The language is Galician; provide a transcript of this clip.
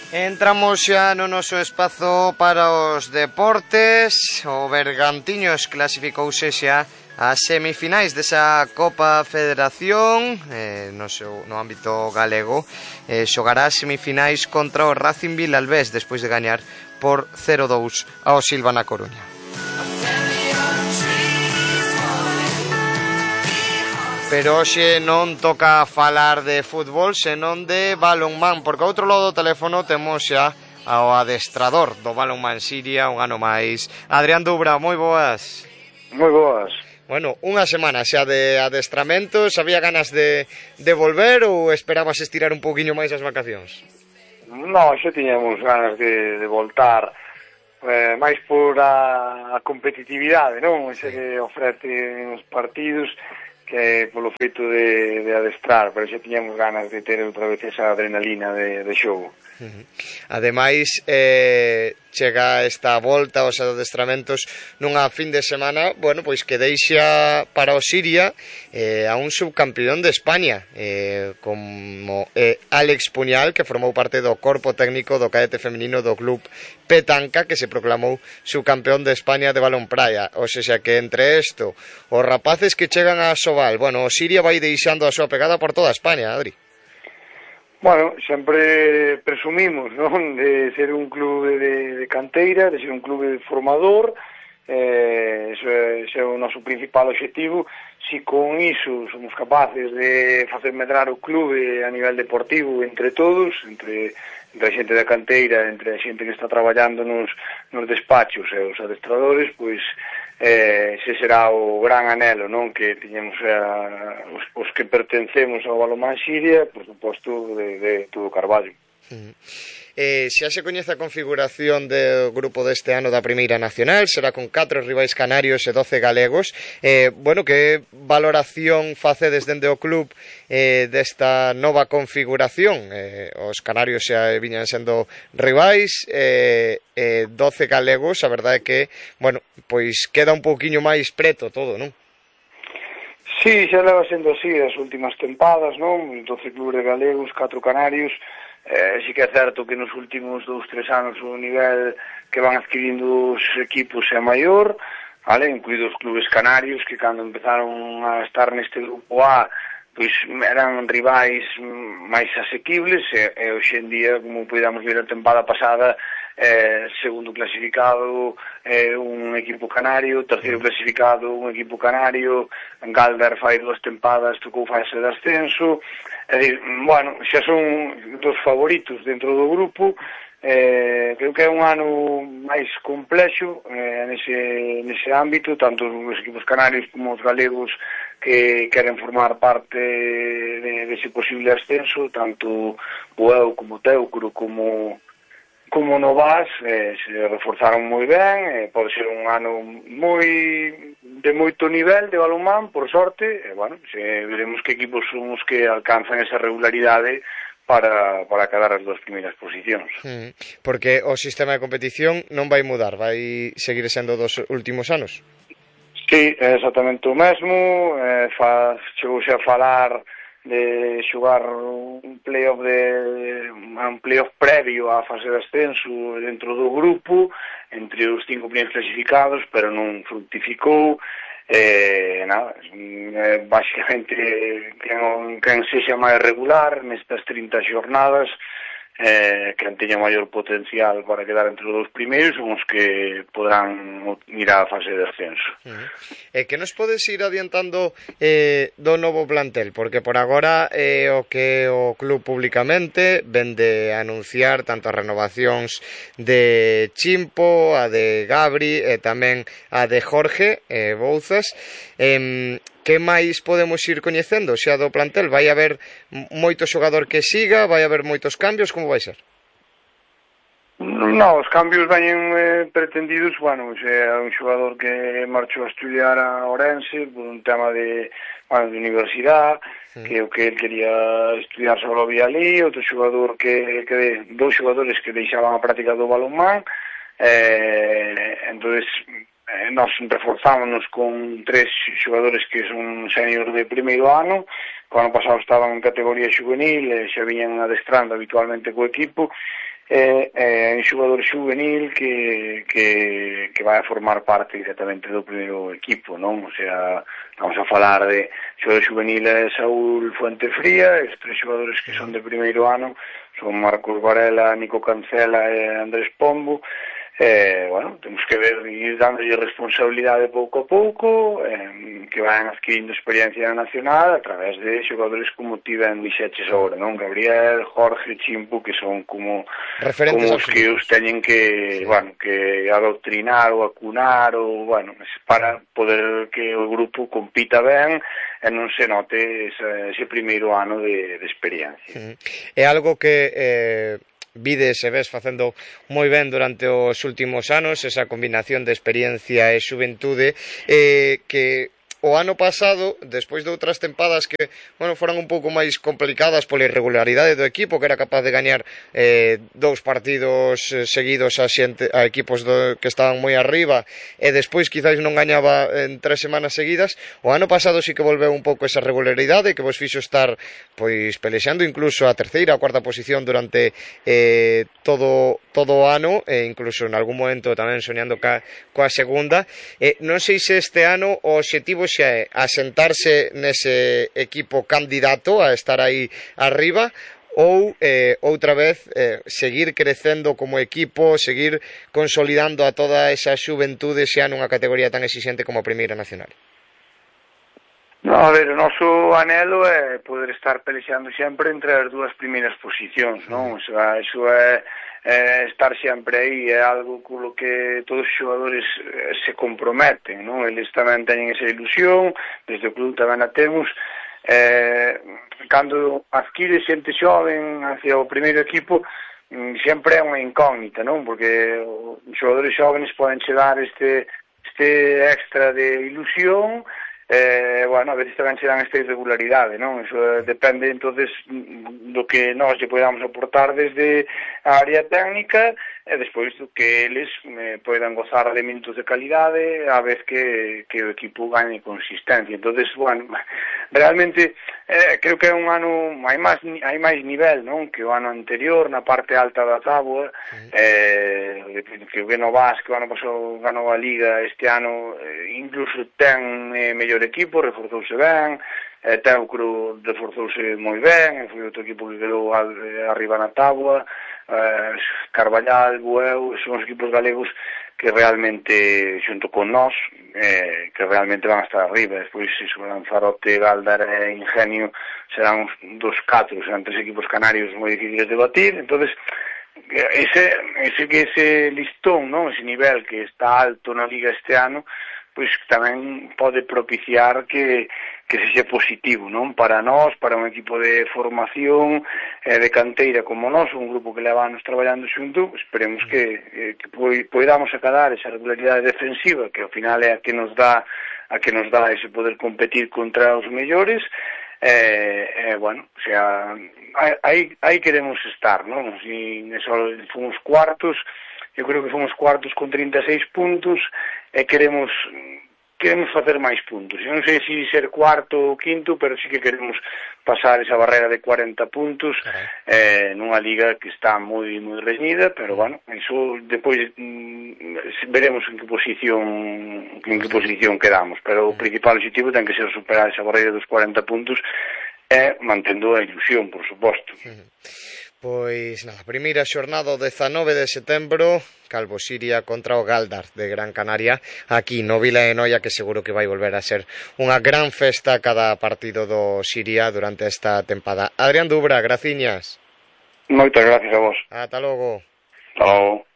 Entramos xa no noso espazo para os deportes. O Bergantiños clasificouse xa as semifinais desa Copa Federación no ámbito galego. Xogará as semifinais contra o Racing Vilalbés despois de gañar por 0-2 ao Silva na Coruña. Pero hoxe non toca falar de fútbol, senón de balonmán, porque ao outro lado do teléfono temos xa ao adestrador do Balonmán Siria un ano máis. Adrián Dubra, moi boas. Moi boas. Bueno, unha semana xa de adestramentos, había ganas de volver ou esperabas estirar un pouquiño máis as vacacións? Non, xa tiñamos ganas de voltar, máis por a competitividade, non? Ese que ofrece os partidos, que polo feito de adestrar, pero xa tiñamos ganas de ter outra vez esa adrenalina de xogo. Ademais, chega esta volta aos adestramentos nunha fin de semana, bueno, pois que deixa para o Siria a un subcampeón de España, como Álex Puñal, que formou parte do corpo técnico do cadete feminino do club Petanca, que se proclamou subcampeón de España de balón praia. O sea que entre isto, os rapaces que chegan a Sobal, bueno, o Siria vai deixando a súa pegada por toda España, Adri. Bueno, sempre presumimos, non, de ser un clube de canteira, de ser un clube formador, ese é o noso principal objetivo. Si con iso somos capaces de facer medrar o clube a nivel deportivo entre todos, entre a xente da canteira, entre a xente que está traballando nos despachos e os adestradores, pois ese será o gran anhelo, non, que tiñemos os que pertencemos ao Balonmán Siria, por suposto de todo o Carballo. Xa se coñece a configuración do grupo deste ano da Primeira Nacional, será con 4 rivais canarios e 12 galegos. Bueno, que valoración facedes dende o club desta nova configuración? Os canarios xa viñan sendo rivais, 12 galegos, a verdade é que, bueno, pois queda un pouquiño máis preto todo, non? Sí, xa leva sendo así as últimas tempadas, non? 12 clubes galegos, 4 canarios. Sí que é certo que nos últimos 2-3 anos o nivel que van adquirindo os equipos é maior, vale? Incluídos os clubes canarios, que cando empezaron a estar neste grupo A, pois eran rivais máis asequibles, e hoxe en día, como podíamos ver a tempada pasada, segundo clasificado un equipo canario, terceiro clasificado un equipo canario, Galder fai 2 tempadas, tocou fase de ascenso. É dicir, bueno, xa son dos favoritos dentro do grupo. Creo que é un ano máis complexo nese ámbito, tanto os equipos canarios como os galegos que queren formar parte dese posible ascenso, tanto Bueu como Teucro como Novas se reforzaron moi ben. Pode ser un ano de moito nivel de balonmán, por sorte, e bueno, veremos que equipos son os que alcanzan esa regularidade para quedar as 2 primeiras posicións. Porque o sistema de competición non vai mudar, vai seguir sendo dos últimos anos? Sí, é exactamente o mesmo. Chegouse a falar de xogar un playoff previo á fase de ascenso dentro do grupo entre os 5 primeiros clasificados, pero non fructificou. Basicamente quen sexa máis regular nestas 30 xornadas, quen teña maior potencial para quedar entre os 2 primeiros son os que podrán ir á fase de ascenso. Que nos podes ir adiantando do novo plantel? Porque por agora o que o club publicamente vende a anunciar tanto as renovacións de Chimpo, a de Gabri e tamén a de Jorge Bouzas. Que máis podemos ir coñecendo xa do plantel? Vai haber moito xogador que siga? Vai haber moitos cambios? Como vai ser? Non, os cambios veñen pretendidos. Bueno, é un xogador que marchou a estudiar a Ourense por un tema de universidade, que o que el quería estudiar solo vía ali. Outro xogador dous xogadores que deixaban a práctica do balonmán. Entonces nós reforzámonos con 3 xogadores que son senior de primeiro ano, que o ano pasado estaban en categoría juvenil e xa viñan adestrando habitualmente co equipo, un xogador xuvenil que vai a formar parte directamente do primeiro equipo, non? O sea, vamos a falar de xogador xuvenil Saúl Fuentefría, estes tres xogadores que son de primeiro ano son Marcos Varela, Nico Cancela e Andrés Pombo. Bueno, temos que ver ir dándolle responsabilidade pouco a pouco, que vayan adquirindo experiencia nacional a través de xogadores como ti ben dixeches agora, non? Gabriel, Jorge, Chimpu, que son como os que os teñen que, bueno, que adoctrinar ou acunar ou, bueno, para poder que o grupo compita ben e non se note ese primeiro ano de experiencia. É algo que vides e ves facendo moi ben durante os últimos anos, esa combinación de experiencia e xuventude, que o ano pasado, despois de outras tempadas que, bueno, foran un pouco máis complicadas pola irregularidade do equipo, que era capaz de gañar 2 partidos seguidos a equipos que estaban moi arriba, e despois quizás non gañaba en 3 semanas seguidas, o ano pasado sí que volveu un pouco esa regularidade que vos fixo estar pois pelexando incluso a terceira ou cuarta posición durante todo o ano, e incluso en algún momento tamén soñando coa segunda. Non sei se este ano o obxectivo xa é asentarse nese equipo candidato a estar aí arriba ou outra vez seguir crecendo como equipo, seguir consolidando a toda esa xuventude xa nunha categoría tan exixente como a Primeira Nacional. No, a ver, o noso anelo é poder estar pelexando sempre entre as dúas primeiras posicións, non? O sea, iso é estar sempre aí, é algo con lo que todos os xogadores se comprometen, non? Eles tamén teñen esa ilusión, desde o club tamén a temos. Cando adquire xente xoven hacia o primeiro equipo, sempre é unha incógnita, non? Porque os xogadores xóvenes poden dar este extra de ilusión, bueno, a veces tamén se dan esta irregularidade, non? Eso depende, entonces, do que nós lle podamos aportar desde a área técnica e despois do que eles poidan gozar de minutos de calidade a vez que o equipo gañe consistencia. Entonces, bueno, realmente creo que é un ano, hai máis nivel, non? Que o ano anterior, na parte alta da táboa, que o Beno Basque, o ano pasado ganou a Liga, este ano incluso ten mellor equipo, reforzouse ben, Teucro reforzouse moi ben, foi outro equipo que quedou arriba na táboa, Carballal, Bueu, son os equipos galegos que realmente, xunto con nós, que realmente van a estar arriba. Despois, iso, Lanzarote, Galdar e Ingenio serán dos 4, serán 3 equipos canarios moi difíciles de batir. Entonces, ese listón, non? Ese nivel que está alto na Liga este ano, pois tamén pode propiciar que sexa positivo, non? Para nós, para un equipo de formación de canteira como nós, un grupo que leva anos traballando xunto, esperemos que poidamos acadar esa regularidade defensiva, que ao final é a que nos dá ese poder competir contra os mellores. Bueno, o sea, aí queremos estar, non? Si fomos cuartos, eu creo que fomos cuartos con 36 puntos e queremos facer máis puntos. Eu non sei se ser cuarto ou quinto, pero sí que queremos pasar esa barrera de 40 puntos nunha liga que está moi reñida, pero bueno, iso depois veremos en que posición quedamos, pero o principal objetivo ten que ser superar esa barrera dos 40 puntos e mantendo a ilusión, por suposto. Pois nada, primeira xornada o 19 de setembro, Calvo Siria contra o Galdar de Gran Canaria, aquí no Vila de Noia, que seguro que vai volver a ser unha gran festa cada partido do Siria durante esta tempada. Adrián Dubra, graciñas. Moitas gracias a vos. Ata logo. Ata logo.